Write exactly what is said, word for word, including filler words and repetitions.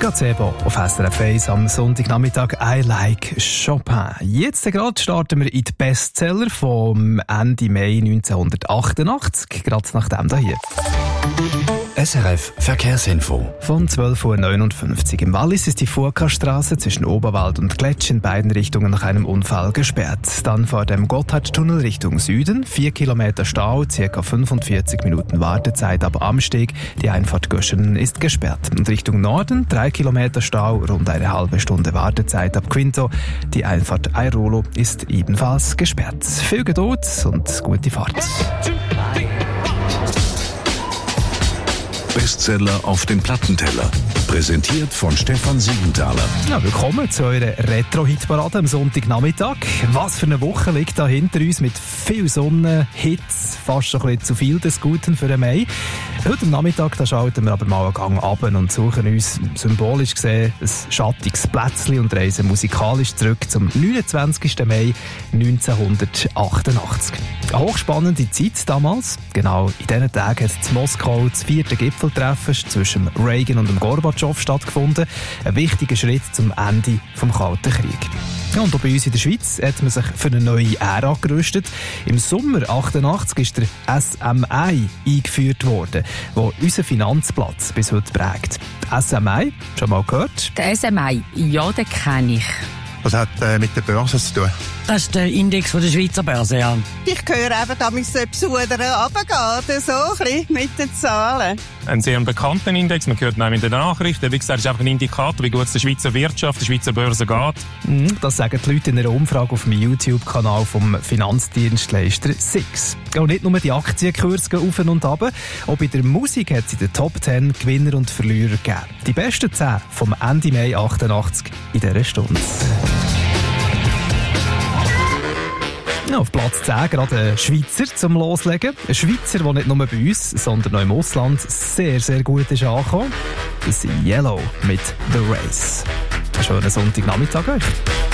Gazebo auf S R F eins am Sonntagnachmittag «I Like Chopin». Jetzt gerade starten wir in die Bestseller vom Ende Mai neunzehnhundertachtundachtzig, gerade nach dem hier. S R F Verkehrsinfo. Von zwölf Uhr neunundfünfzig. Im Wallis ist die Furka-Straße zwischen Oberwald und Gletsch in beiden Richtungen nach einem Unfall gesperrt. Dann vor dem Gotthardtunnel Richtung Süden. Vier Kilometer Stau, ca. fünfundvierzig Minuten Wartezeit ab Amsteg. Die Einfahrt Göschen ist gesperrt. Und Richtung Norden drei Kilometer Stau, rund eine halbe Stunde Wartezeit ab Quinto. Die Einfahrt Airolo ist ebenfalls gesperrt. Viel Geduld und gute Fahrt. Bestseller auf den Plattenteller. Präsentiert von Stefan Siegenthaler. Ja, willkommen zu eurer Retro-Hitparade am Sonntagnachmittag. Was für eine Woche liegt da hinter uns mit viel Sonne, Hits, fast schon ein bisschen zu viel des Guten für den Mai. Heute am Nachmittag da schalten wir aber mal einen Gang runter und suchen uns symbolisch gesehen ein schattiges Plätzchen und reisen musikalisch zurück zum neunundzwanzigsten Mai neunzehnhundertachtundachtzig. Eine hochspannende Zeit damals. Genau in diesen Tagen hat in Moskau das vierte Gipfeltreffen zwischen Reagan und dem Gorbatschow stattgefunden. Ein wichtiger Schritt zum Ende des Kalten Krieges. Ja, und auch bei uns in der Schweiz hat man sich für eine neue Ära gerüstet. Im Sommer achtundachtzig ist der S M I eingeführt worden, der unseren Finanzplatz bis heute prägt. S M I, schon mal gehört? Der S M I, ja, den kenne ich. Was hat äh, mit der Börse zu tun? Das ist der Index von der Schweizer Börse, ja. Ich höre eben, da müssen etwas runtergehen, so ein bisschen mit den Zahlen. Ein sehr bekannter Index, man hört ihn in den Nachrichten. Wie gesagt, ist einfach ein Indikator, wie gut es der Schweizer Wirtschaft, der Schweizer Börse geht. Das sagen die Leute in einer Umfrage auf dem YouTube-Kanal vom Finanzdienstleister Six. Und nicht nur die Aktienkurse gehen auf und ab, auch bei der Musik hat es in den Top zehn Gewinner und Verlierer gegeben. Die besten zehn vom Ende Mai achtundachtzig in dieser Stunde. Ja, auf Platz zehn gerade ein Schweizer zum Loslegen. Ein Schweizer, der nicht nur bei uns, sondern auch im Ausland sehr, sehr gut ist angekommen. Das ist Yellow mit «The Race». Einen schönen Sonntagnachmittag euch.